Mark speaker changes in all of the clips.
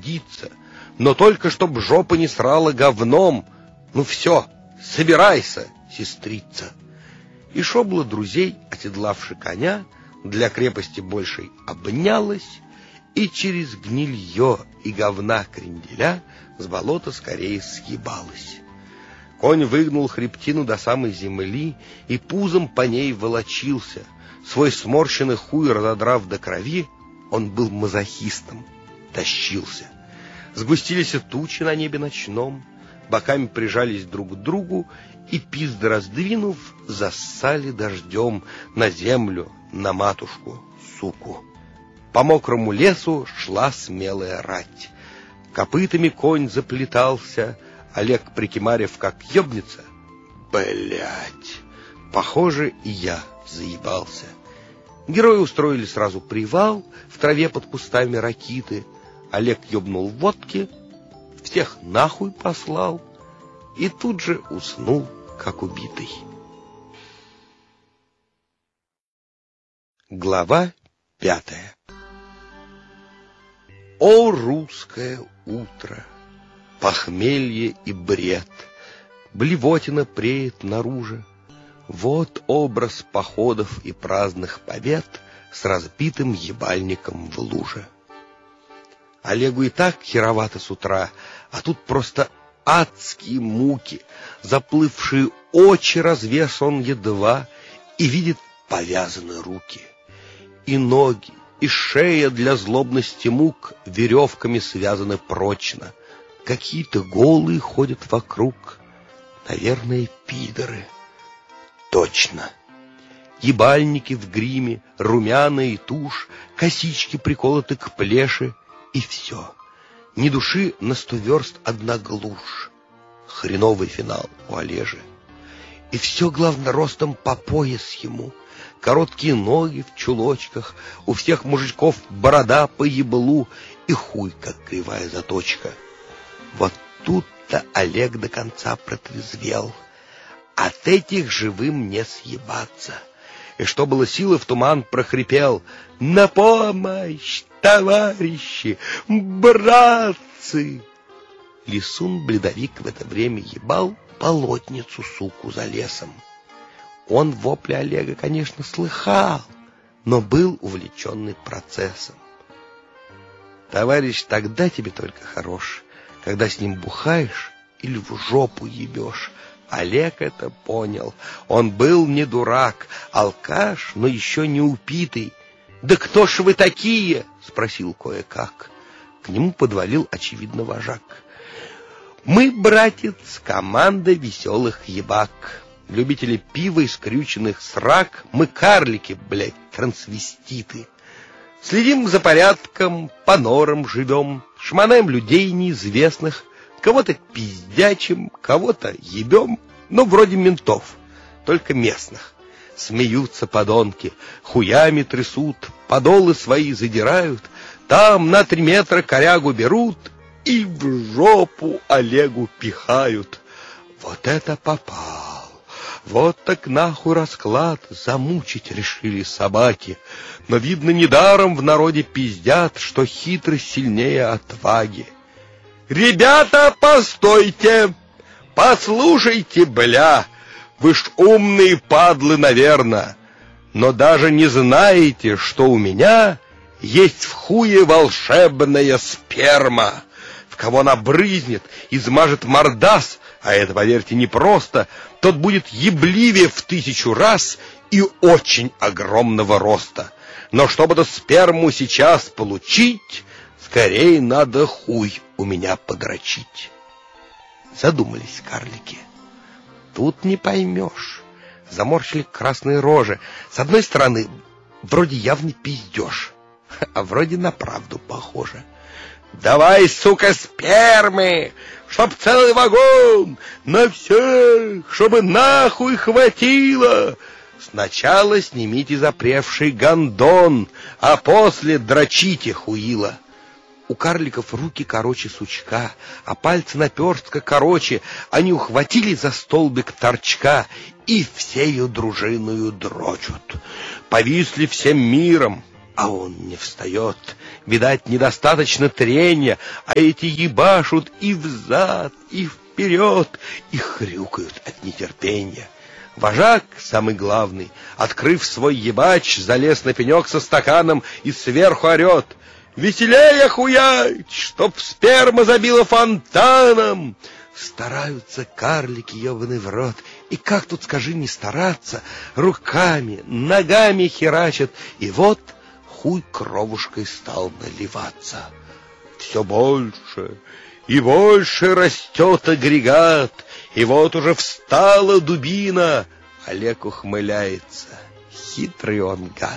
Speaker 1: годится, но только чтоб жопа не срала говном. Ну все, собирайся, сестрица. И шобла друзей, оседлавши коня, для крепости большей обнялась, и через гнилье и говна кренделя с болота скорее съебалась. Конь выгнул хребтину до самой земли и пузом по ней волочился. Свой сморщенный хуй разодрав до крови, он был мазохистом, тащился. Сгустились тучи на небе ночном, боками прижались друг к другу и, пизды раздвинув, зассали дождем на землю, на матушку, суку. По мокрому лесу шла смелая рать. Копытами конь заплетался, Олег Прикимарев как ёбнется. Блять, похоже, и я заебался. Герои устроили сразу привал в траве под кустами ракиты. Олег ёбнул водки, всех нахуй послал и тут же уснул, как убитый. Глава 5. О, русское утро! Похмелье и бред, блевотина преет наружу. Вот образ походов и праздных побед с разбитым ебальником в луже. Олегу и так херовато с утра, а тут просто адские муки. Заплывшие очи развес он едва и видит повязаны руки. И ноги, и шея для злобности мук веревками связаны прочно. Какие-то голые ходят вокруг, наверное, пидоры. Точно. Ебальники в гриме, румяная тушь, косички приколоты к плеше, и все. Ни души на 100 верст одна глушь. Хреновый финал у Олежи. И все, главное, ростом по пояс ему. Короткие ноги в чулочках, у всех мужичков борода по еблу и хуй, как кривая заточка. Вот тут-то Олег до конца протрезвел. От этих живым не съебаться. И что было силы, в туман прохрипел: «На помощь, товарищи, братцы!» Лисун-бледовик в это время ебал полотницу, суку, за лесом. Он вопли Олега, конечно, слыхал, но был увлеченный процессом. Товарищ тогда тебе только хорош, когда с ним бухаешь или в жопу ебешь. Олег это понял. Он был не дурак, алкаш, но еще не упитый. «Да кто ж вы такие?» — спросил кое-как. К нему подвалил, очевидно, вожак. «Мы, братец, команда веселых ебак. Любители пива и скрюченных срак. Мы карлики, блядь, трансвеститы. Следим за порядком, по норам живем, шмонаем людей неизвестных, кого-то пиздячим, кого-то ебем, ну, вроде ментов, только местных. Смеются подонки, хуями трясут, подолы свои задирают, там на 3 метра корягу берут и в жопу Олегу пихают. Вот это попал! Вот так нахуй расклад, замучить решили собаки. Но, видно, недаром в народе пиздят, что хитрость сильнее отваги. «Ребята, постойте! Послушайте, бля! Вы ж умные падлы, наверно, но даже не знаете, что у меня есть в хуе волшебная сперма. В кого она брызнет, измажет мордас, а это, поверьте, непросто, тот будет ебливее в 1000 раз и очень огромного роста. Но чтобы эту сперму сейчас получить, скорее надо хуй у меня подрочить». Задумались карлики. Тут не поймешь. Заморщили красные рожи. С одной стороны, вроде явный пиздеж, а вроде на правду похоже. «Давай, сука, спермы, чтоб целый вагон, на всех, чтобы нахуй хватило. Сначала снимите запревший гондон, а после дрочите хуило». У карликов руки короче сучка, а пальцы наперстка короче. Они ухватили за столбик торчка и всею дружиною дрочут. Повисли всем миром, а он не встает. Видать, недостаточно трения, а эти ебашут и взад, и вперед, и хрюкают от нетерпения. Вожак, самый главный, открыв свой ебач, залез на пенек со стаканом и сверху орет: «Веселее хуять, чтоб сперма забила фонтаном!» Стараются карлики, ебаный в рот, и как тут, скажи, не стараться, руками, ногами херачат, и вот хуй кровушкой стал наливаться. Все больше и больше растет агрегат, и вот уже встала дубина. Олег ухмыляется. Хитрый он гад.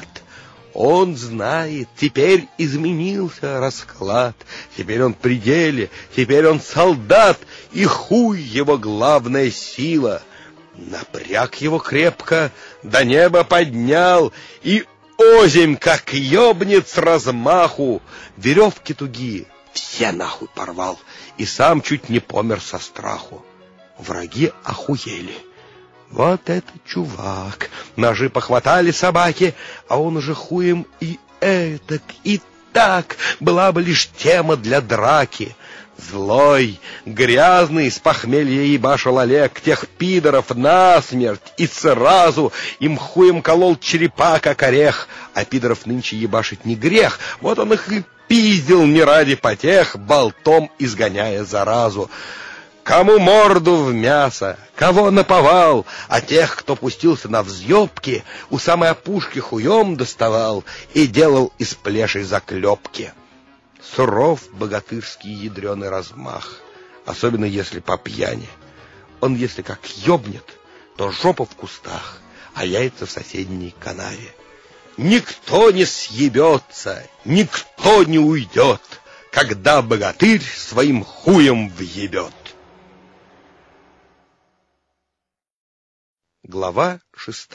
Speaker 1: Он знает, теперь изменился расклад. Теперь он при деле, теперь он солдат, и хуй его главная сила. Напряг его крепко, до неба поднял, и озимь, как ёбнет с размаху. Веревки тугие все нахуй порвал, и сам чуть не помер со страху. Враги охуели. Вот это чувак! Ножи похватали собаки, а он уже хуем и этак, и так. Была бы лишь тема для драки. Злой, грязный, с похмелья ебашил Олег тех пидоров насмерть, и сразу им хуем колол черепа, как орех. А пидоров нынче ебашить не грех, вот он их и пиздил не ради потех, болтом изгоняя заразу. Кому морду в мясо, кого наповал, а тех, кто пустился на взъебки, у самой опушки хуем доставал и делал из плешей заклепки. Суров богатырский ядреный размах, особенно если по пьяни. Он, если как ёбнет, то жопа в кустах, а яйца в соседней канаве. Никто не съебется, никто не уйдет, когда богатырь своим хуем въебет. Глава 6.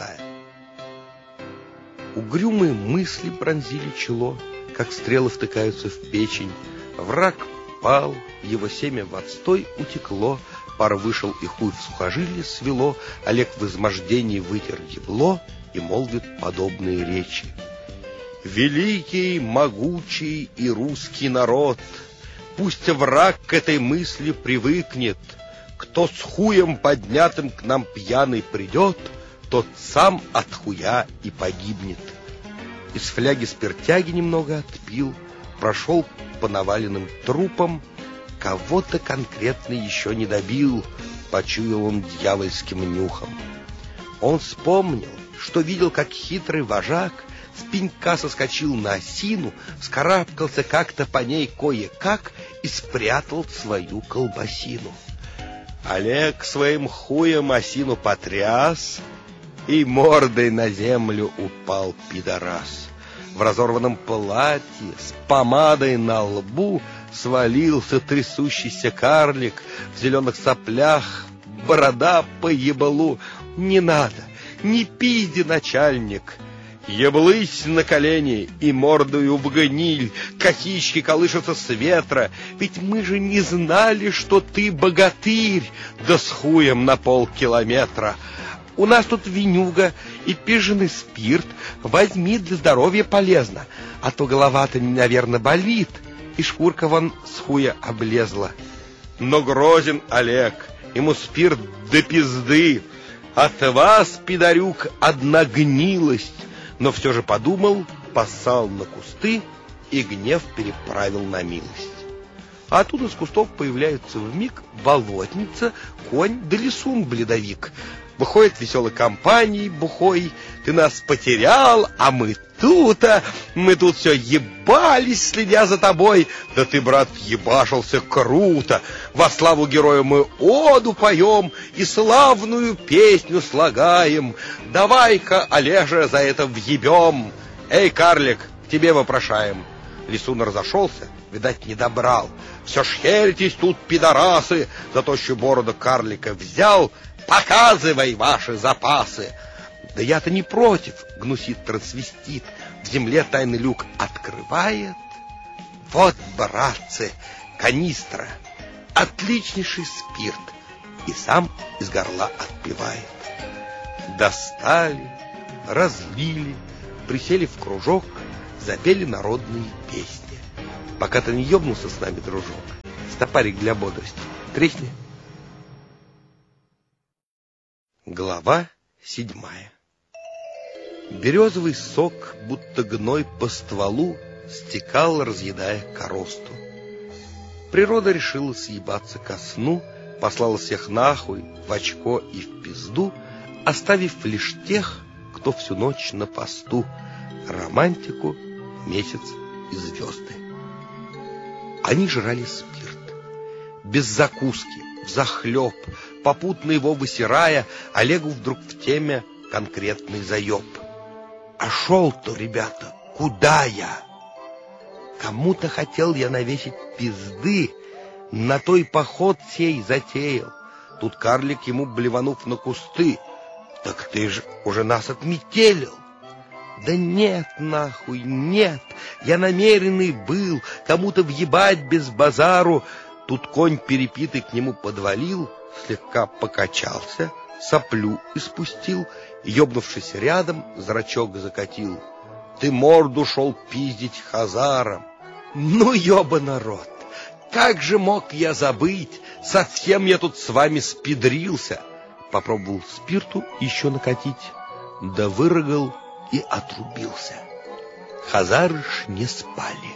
Speaker 1: Угрюмые мысли пронзили чело, как стрелы втыкаются в печень. Враг пал, его семя в отстой утекло, пар вышел и хуй в сухожилие свело. Олег в измождении вытер ебло и молвит подобные речи: «Великий, могучий и русский народ, пусть враг к этой мысли привыкнет. Кто с хуем поднятым к нам пьяный придет, тот сам от хуя и погибнет». Из фляги спиртяги немного отпил, прошел по наваленным трупам, кого-то конкретно еще не добил, почуял он дьявольским нюхом. Он вспомнил, что видел, как хитрый вожак с пенька соскочил на осину, вскарабкался как-то по ней кое-как и спрятал свою колбасину. Олег своим хуем осину потряс, и мордой на землю упал пидорас. В разорванном платье с помадой на лбу свалился трясущийся карлик, в зеленых соплях борода по ебалу. Не надо, не пизди, начальник. Еблысь на колени и мордою в гниль, косички колышутся с ветра, ведь мы же не знали, что ты богатырь, да с хуем на полкилометра. У нас тут винюга и пиженый спирт, возьми, для здоровья полезно, а то голова-то, наверное, болит, и шкурка вон с хуя облезла. Но грозен Олег, ему спирт до пизды, от вас, пидорюк, одна гнилость. Но все же подумал, посал на кусты и гнев переправил на милость. А оттуда с кустов появляются вмиг болотница, конь да лисун бледовик. Выходит веселой компанией бухой: ты нас потерял, а мы тут все ебались, следя за тобой. Да ты, брат, ебашился круто. Во славу героя мы оду поем и славную песню слагаем. Давай-ка, Олежа, за это въебем. Эй, карлик, тебе вопрошаем. Лисун разошелся, видать, не добрал. Все шхеритесь тут, пидорасы. За тощую бороду карлика взял. Показывай ваши запасы. Да я-то не против, гнусит трансвестит. В земле тайный люк открывает. Вот, братцы, канистра, отличнейший спирт. И сам из горла отпивает. Достали, разлили, присели в кружок, запели народные песни. пока ты не ёбнулся с нами, дружок. Стопарик для бодрости. Тресни. Глава 7. Березовый сок, будто гной по стволу, стекал, разъедая коросту. Природа решила съебаться ко сну, послала всех нахуй, в очко и в пизду, оставив лишь тех, кто всю ночь на посту, романтику, месяц и звезды. Они жрали спирт. Без закуски, взахлеб, попутно его высирая, Олегу вдруг в теме конкретный заеб. А шел-то, ребята, куда я? Кому-то хотел я навесить пизды, на той поход сей затеял. Тут карлик ему, блеванув на кусты: так ты ж уже нас отметелил. Да нет, нахуй, нет, я намеренный был кому-то въебать без базару. Тут конь перепитый к нему подвалил, слегка покачался, соплю испустил, ёбнувшись рядом, зрачок закатил. Ты морду шел пиздить хазаром. Ну, ёба народ, как же мог я забыть? Совсем я тут с вами спидрился. Попробовал спирту еще накатить, да вырыгал и отрубился. Хазары ж не спали.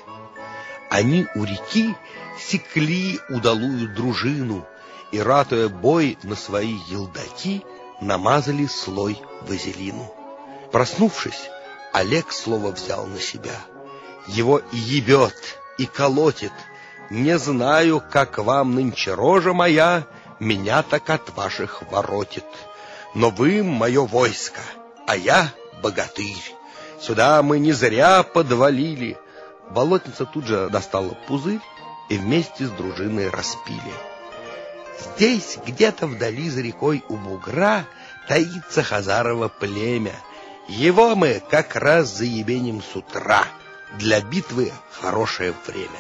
Speaker 1: Они у реки секли удалую дружину и, ратуя бой на свои елдаки, намазали слой вазелину. Проснувшись, Олег слово взял на себя. Его и ебет, и колотит. Не знаю, как вам нынче рожа моя, меня так от ваших воротит. Но вы мое войско, а я богатырь. Сюда мы не зря подвалили. Болотница тут же достала пузырь и вместе с дружиной распили. Здесь, где-то вдали за рекой у бугра, таится хазарово племя. Его мы как раз заебеним с утра. Для битвы хорошее время.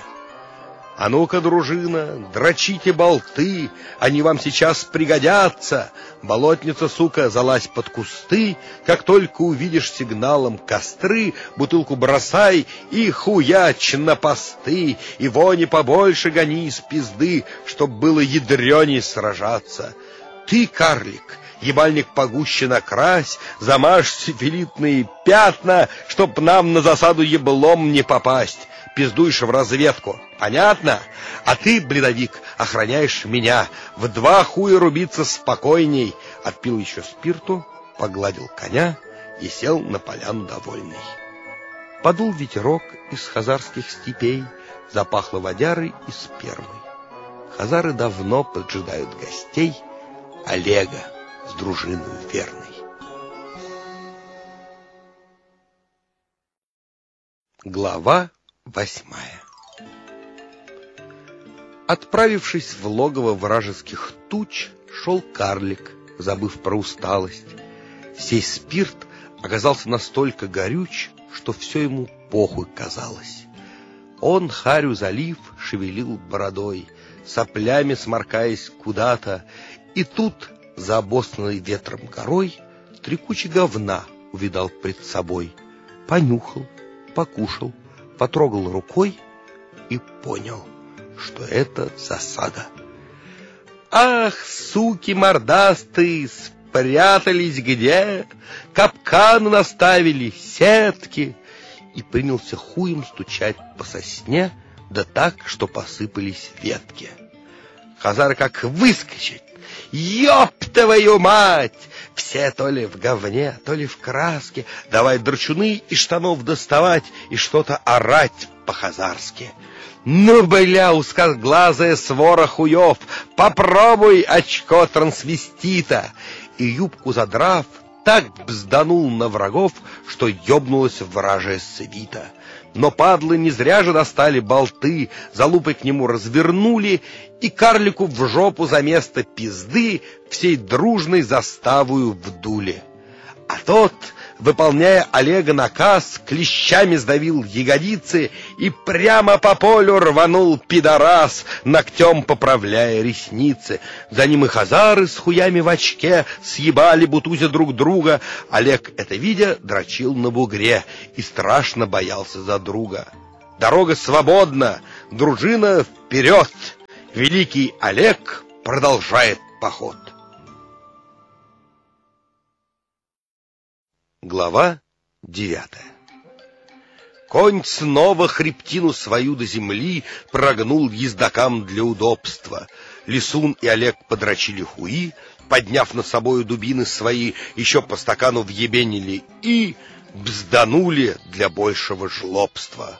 Speaker 1: А ну-ка, дружина, дрочите болты, они вам сейчас пригодятся. Болотница, сука, залазь под кусты, как только увидишь сигналом костры, бутылку бросай и хуяч на посты, и вони побольше гони из пизды, чтоб было ядрёней сражаться. Ты, карлик, ебальник погуще накрась, замажь сифилитные пятна, чтоб нам на засаду еблом не попасть. Пиздуешь в разведку, понятно? А ты, бледовик, охраняешь меня. В 2 хуя рубиться спокойней. Отпил еще спирту, погладил коня и сел на поляну довольный. Подул ветерок из хазарских степей, запахло водярой и спермой. Хазары давно поджидают гостей Олега с дружиной верной. Глава 8. Отправившись в логово вражеских туч, шел карлик, забыв про усталость. Сей спирт оказался настолько горюч, что все ему похуй казалось. Он, харю залив, шевелил бородой, соплями сморкаясь куда-то, и тут, за обоснанной ветром горой, 3 кучи говна увидал пред собой. Понюхал, покушал, потрогал рукой и понял, что это засада. Ах, суки мордастые, спрятались где? Капканы наставили, сетки. И принялся хуем стучать по сосне, да так, что посыпались ветки. Хазар как выскочит. Ёб твою мать! Все то ли в говне, то ли в краске. Давай драчуны из штанов доставать и что-то орать по-хазарски. Ну, бля, узкоглазая свора хуев, попробуй очко трансвестита. И юбку задрав, так бзданул на врагов, что ёбнулась вражья свита. Но падлы не зря же достали болты, залупой к нему развернули, и карлику в жопу за место пизды всей дружной заставою вдули. А тот, выполняя Олега наказ, клещами сдавил ягодицы и прямо по полю рванул пидорас, ногтем поправляя ресницы. За ним и хазары с хуями в очке съебали, бутузя друг друга. Олег, это видя, дрочил на бугре и страшно боялся за друга. Дорога свободна, дружина вперед! Великий Олег продолжает поход. Глава 9. Конь снова хребтину свою до земли прогнул ездокам для удобства. Лисун и Олег подрочили хуи, подняв над собою дубины свои, еще по стакану въебенили и бзданули для большего жлобства.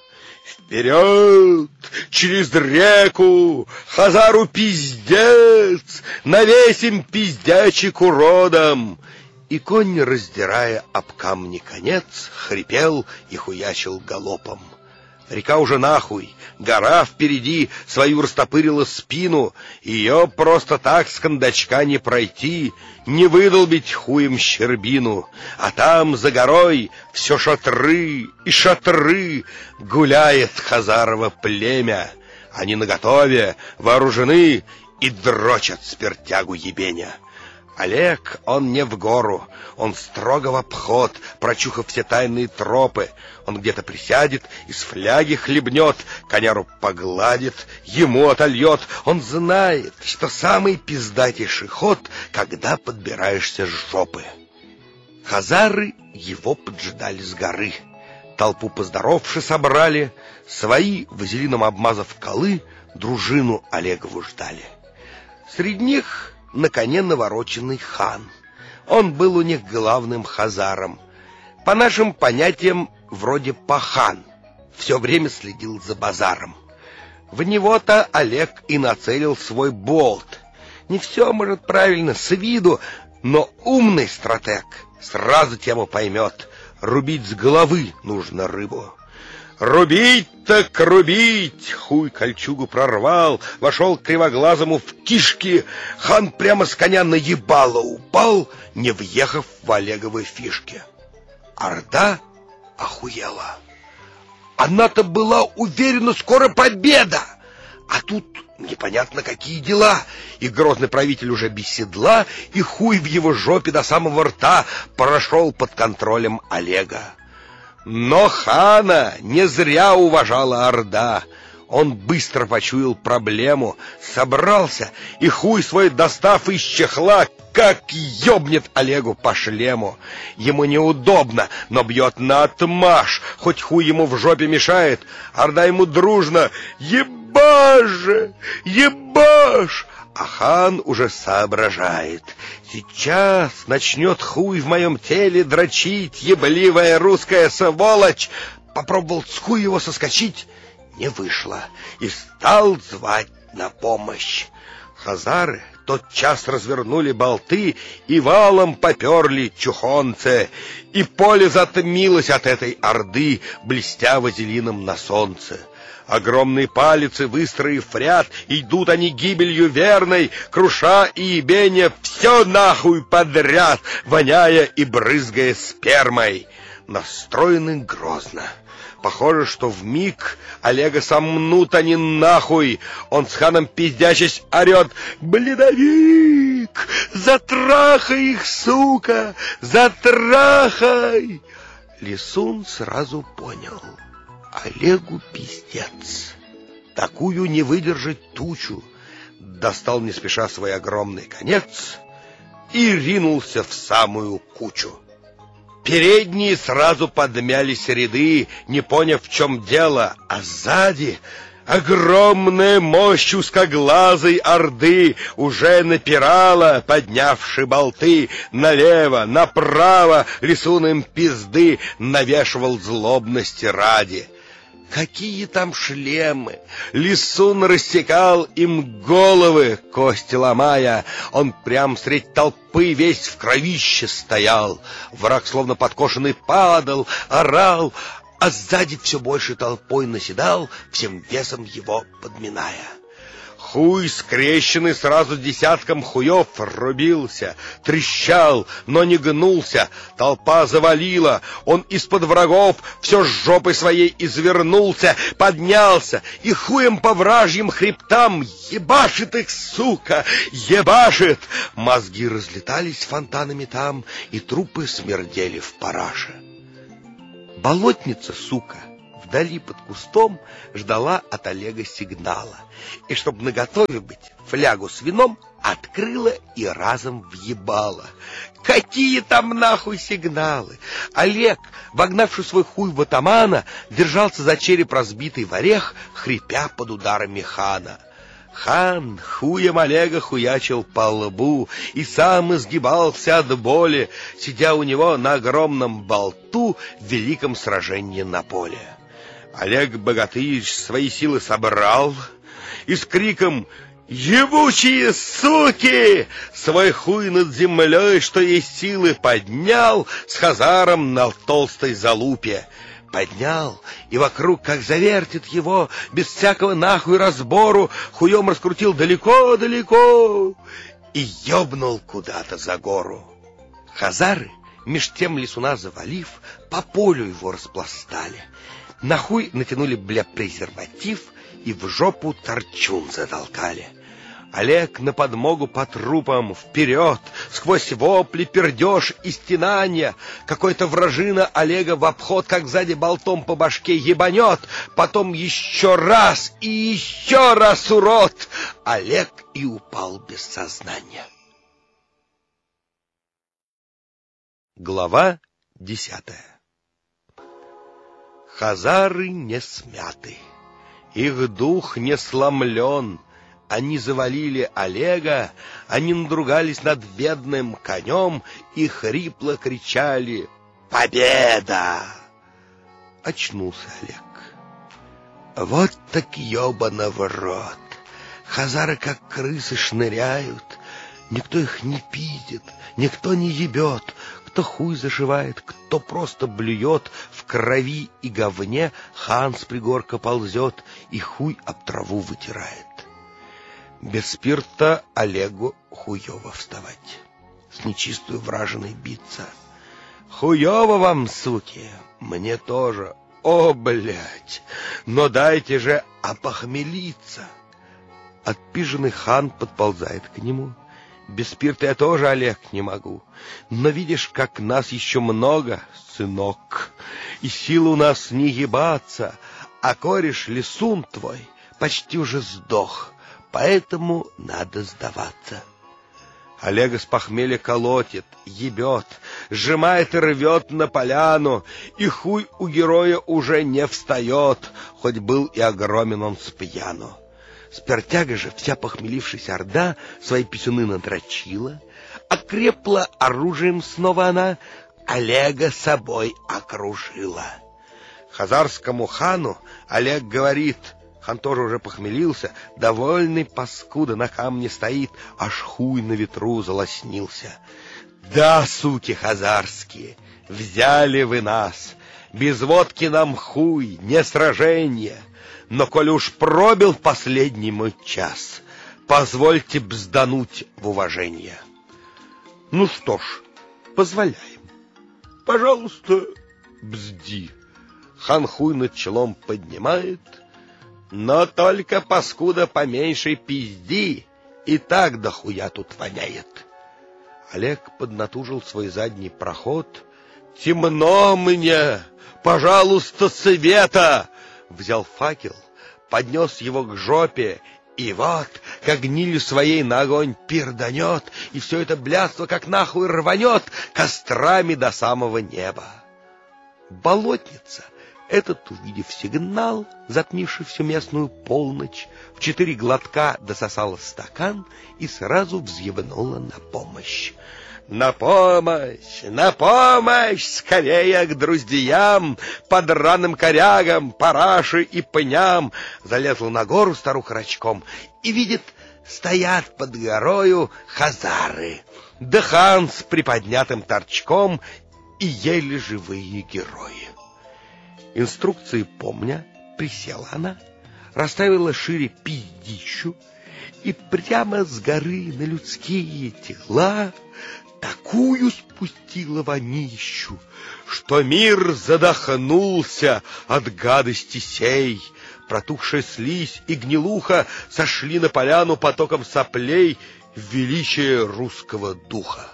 Speaker 1: Вперед, через реку, Хазару пиздец, навесим пиздячик уродом. И конь, раздирая об камни конец, хрипел и хуячил галопом. Река уже нахуй, гора впереди свою растопырила спину, ее просто так с кондачка не пройти, не выдолбить хуем щербину. А там за горой все шатры и шатры гуляет хазарово племя. Они наготове, вооружены и дрочат спиртягу ебеня. Олег, он не в гору, он строго в обход, прочухав все тайные тропы. Он где-то присядет, из фляги хлебнет, коняру погладит, ему отольет. Он знает, что самый пиздатейший ход, когда подбираешься с жопы. Хазары его поджидали с горы. Толпу поздоровши собрали, свои, вазелином обмазав колы, дружину Олегову ждали. Среди них на коне навороченный хан. Он был у них главным хазаром. По нашим понятиям, вроде пахан. Все время следил за базаром. В него-то Олег и нацелил свой болт. Не все, может, правильно с виду, но умный стратег сразу тему поймет. Рубить с головы нужно рыбу. Рубить так рубить! Хуй кольчугу прорвал, вошел к кривоглазому в кишки. Хан прямо с коня наебало упал, не въехав в Олеговы фишки. Орда охуела. Она-то была уверена, скоро победа. А тут непонятно какие дела. И грозный правитель уже без седла, и хуй в его жопе до самого рта прошел под контролем Олега. Но хана не зря уважала орда. Он быстро почуял проблему, собрался и хуй свой, достав из чехла, как ёбнет Олегу по шлему. Ему неудобно, но бьет наотмашь, хоть хуй ему в жопе мешает. Орда ему дружно: ебашь же, ебашь! А хан уже соображает: сейчас начнет хуй в моем теле дрочить ебливая русская сволочь. Попробовал с хуй его соскочить, не вышло, и стал звать на помощь. Хазары тотчас развернули болты и валом поперли чухонцы, и поле затмилось от этой орды, блестя вазелином на солнце. Огромные палицы, выстроив ряд, идут они гибелью верной, круша и ебеня все нахуй подряд, воняя и брызгая спермой. Настроены грозно. Похоже, что вмиг Олега сомнут они нахуй. Он с ханом пиздячись орет: «Бледовик! Затрахай их, сука! Затрахай!» Лисун сразу понял: Олегу пиздец. Такую не выдержать тучу. Достал не спеша свой огромный конец и ринулся в самую кучу. Передние сразу подмялись ряды, не поняв, в чем дело, а сзади огромная мощь узкоглазой орды уже напирала, поднявши болты. Налево, направо Лисун им пизды навешивал злобности ради. Какие там шлемы! Лисун рассекал им головы, кости ломая. Он прям средь толпы весь в кровище стоял. Враг, словно подкошенный, падал, орал, а сзади все больше толпой наседал, всем весом его подминая. Хуй, скрещенный сразу десятком хуев, рубился, трещал, но не гнулся. Толпа завалила, он из-под врагов все с жопой своей извернулся, поднялся и хуем по вражьим хребтам ебашит их, сука, ебашит. Мозги разлетались фонтанами там, и трупы смердели в параше. Болотница, сука, вдали под кустом ждала от Олега сигнала. И чтоб наготове быть, флягу с вином открыла и разом въебала. Какие там нахуй сигналы! Олег, вогнавший свой хуй в атамана, держался за череп разбитый в орех, хрипя под ударами хана. Хан хуем Олега хуячил по лбу и сам изгибался от боли, сидя у него на огромном болту в великом сражении на поле. Олег Богатырь свои силы собрал и с криком «Ебучие суки!» свой хуй над землей, что есть силы, поднял с Хазаром на толстой залупе. Поднял, и вокруг, как завертит его, без всякого нахуй разбору, хуем раскрутил далеко-далеко и ёбнул куда-то за гору. Хазары, меж тем лесуна завалив, по полю его распластали. На хуй натянули, бля, презерватив и в жопу торчун затолкали. Олег на подмогу по трупам вперед, сквозь вопли, пердеж и стенания. Какой-то вражина Олега в обход, как сзади болтом по башке ебанет, потом еще раз и еще раз, урод! Олег и упал без сознания. Глава 10. Хазары не смяты, их дух не сломлен. Они завалили Олега, они надругались над бедным конем и хрипло кричали «Победа!». Очнулся Олег. Вот так ёбана в рот. Хазары как крысы шныряют, никто их не пиздит, никто не ебет, кто хуй зашивает, кто просто блюет, в крови и говне хан с пригорка ползет и хуй об траву вытирает. Без спирта Олегу хуёво вставать, с нечистую вражиной биться. Хуёво вам, суки, мне тоже, о, блядь, но дайте же опохмелиться. Отпиженный хан подползает к нему. Без спирта я тоже, Олег, не могу, но видишь, как нас еще много, сынок, и сил у нас не ебаться, а кореш лесун твой почти уже сдох. Поэтому надо сдаваться. Олега с похмелья колотит, ебет, сжимает и рвет на поляну, и хуй у героя уже не встает, хоть был и огромен он с пьяну. Спиртяга же, вся похмелившаяся орда, свои писюны надрочила, окрепла оружием снова она, Олега собой окружила. Хазарскому хану Олег говорит: хан тоже уже похмелился, довольный паскуда на камне стоит, аж хуй на ветру залоснился. Да, суки хазарские, взяли вы нас, без водки нам хуй, не сражение, но коли уж пробил последний мой час, позвольте бздануть в уважение. Ну что ж, позволяем. Пожалуйста, бзди. Хан хуй над челом поднимает, но только, паскуда, поменьше пизди, и так дохуя тут воняет. Олег поднатужил свой задний проход. Темно мне, пожалуйста, света! Взял факел, поднес его к жопе, и вот, как гнилью своей на огонь перданет, и все это блядство как нахуй рванет кострами до самого неба. Болотница, этот, увидев сигнал, затмивший всю местную полночь, в 4 глотка дососала стакан и сразу взъебнула на помощь. На помощь, на помощь, скорее к друзьям, под раным корягам, параши и пням. Залезла на гору старуха рачком и видит, стоят под горою хазары, да хан с приподнятым торчком и еле живые герои. Инструкции помня, присела она, расставила шире пиздищу и прямо с горы на людские тела такую спустила вонищу, что мир задохнулся от гадости сей. Протухшая слизь и гнилуха сошли на поляну потоком соплей в величие русского духа.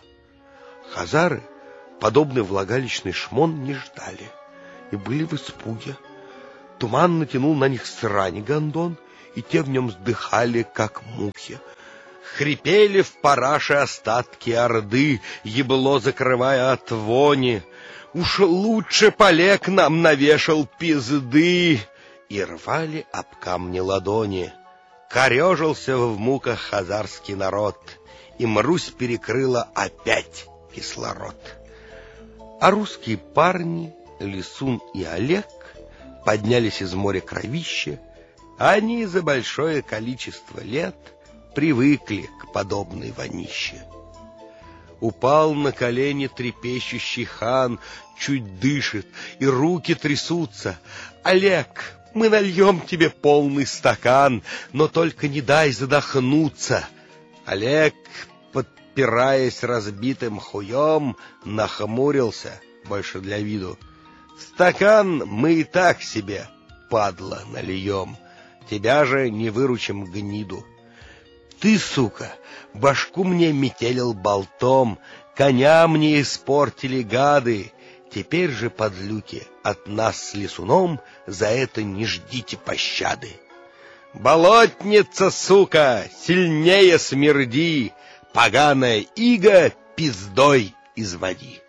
Speaker 1: Хазары подобный влагалищный шмон не ждали и были в испуге. Туман натянул на них срань гондон, и те в нем вздыхали, как мухи. Хрипели в параше остатки орды, ебло закрывая от вони. Уж лучше полек нам навешал пизды, и рвали об камни ладони. Корежился в муках хазарский народ, и Русь перекрыла опять кислород. А русские парни, Лисун и Олег, поднялись из моря кровища. Они за большое количество лет привыкли к подобной вонище. Упал на колени трепещущий хан, чуть дышит, и руки трясутся. «Олег, мы нальем тебе полный стакан, но только не дай задохнуться». Олег, подпираясь разбитым хуем, нахмурился, больше для виду. «Стакан мы и так себе, падла, нальем, тебя же не выручим гниду. Ты, сука, башку мне метелил болтом, коня мне испортили гады. Теперь же, подлюки, от нас с Лисуном за это не ждите пощады. Болотница, сука, сильнее смерди, поганая ига пиздой изводи».